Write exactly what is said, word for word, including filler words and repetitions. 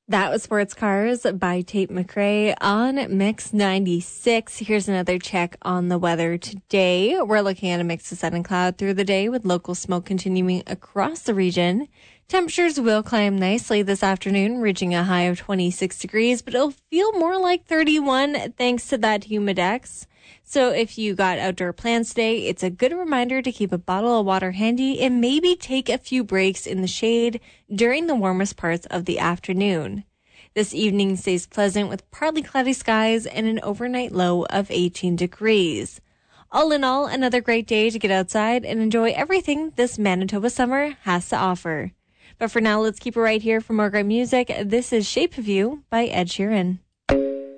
That was Sports Cars by Tate McRae on Mix ninety-six. Here's another check on the weather today. We're looking at a mix of sun and cloud through the day with local smoke continuing across the region. Temperatures will climb nicely this afternoon, reaching a high of twenty-six degrees, but it'll feel more like thirty-one thanks to that humidex. So if you got outdoor plans today, it's a good reminder to keep a bottle of water handy and maybe take a few breaks in the shade during the warmest parts of the afternoon. This evening stays pleasant with partly cloudy skies and an overnight low of eighteen degrees. All in all, another great day to get outside and enjoy everything this Manitoba summer has to offer. But for now, let's keep it right here for more great music. This is Shape of You by Ed Sheeran.